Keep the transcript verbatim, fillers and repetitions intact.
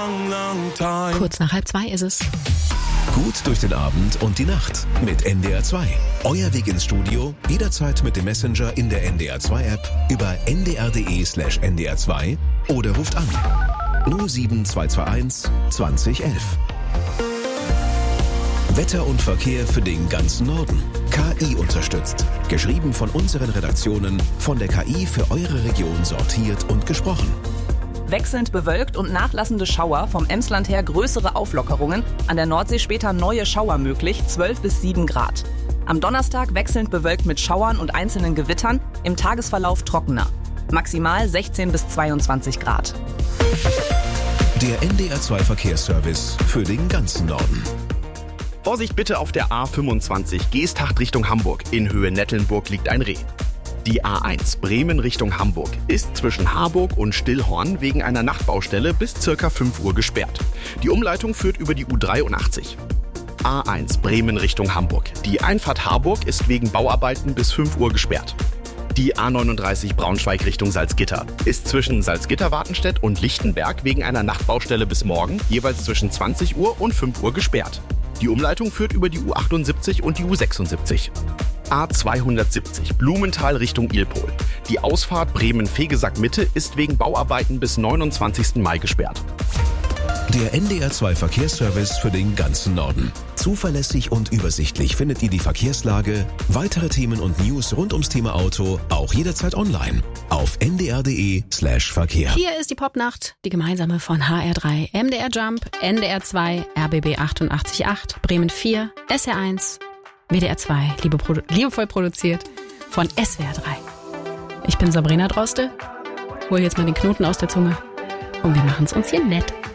long, long time. Kurz nach halb zwei ist es. Gut durch den Abend und die Nacht mit N D R zwei. Euer Weg ins Studio, jederzeit mit dem Messenger in der N D R zwei App, über n d r punkt d e slash n d r zwei oder ruft an null sieben zwei zwei eins zwanzig elf. Wetter und Verkehr für den ganzen Norden. K I unterstützt. Geschrieben von unseren Redaktionen, von der K I für eure Region sortiert und gesprochen. Wechselnd bewölkt und nachlassende Schauer, vom Emsland her größere Auflockerungen, an der Nordsee später neue Schauer möglich, zwölf bis sieben Grad. Am Donnerstag wechselnd bewölkt mit Schauern und einzelnen Gewittern, im Tagesverlauf trockener. Maximal sechzehn bis zweiundzwanzig Grad. Der N D R zwei Verkehrsservice für den ganzen Norden. Vorsicht bitte auf der A fünfundzwanzig, Geesthacht Richtung Hamburg. In Höhe Nettelnburg liegt ein Reh. Die A eins Bremen Richtung Hamburg ist zwischen Harburg und Stillhorn wegen einer Nachtbaustelle bis circa fünf Uhr gesperrt. Die Umleitung führt über die U dreiundachtzig. A eins Bremen Richtung Hamburg. Die Einfahrt Harburg ist wegen Bauarbeiten bis fünf Uhr gesperrt. Die A neununddreißig Braunschweig Richtung Salzgitter ist zwischen Salzgitter-Wartenstedt und Lichtenberg wegen einer Nachtbaustelle bis morgen jeweils zwischen zwanzig Uhr und fünf Uhr gesperrt. Die Umleitung führt über die U achtundsiebzig und die U sechsundsiebzig. A zweihundertsiebzig Blumenthal Richtung Ilpol. Die Ausfahrt Bremen-Fegesack Mitte ist wegen Bauarbeiten bis neunundzwanzigsten Mai gesperrt. Der N D R zwei Verkehrsservice für den ganzen Norden. Zuverlässig und übersichtlich findet ihr die Verkehrslage, weitere Themen und News rund ums Thema Auto auch jederzeit online auf n d r punkt d e slash Verkehr. Hier ist die Popnacht, die gemeinsame von H R drei, M D R Jump, N D R zwei, R B B achtundachtzig Komma acht, Bremen vier, S R eins, W D R zwei, liebe Produ- liebevoll produziert von S W R drei. Ich bin Sabrina Droste, hol jetzt mal den Knoten aus der Zunge und wir machen's uns hier nett.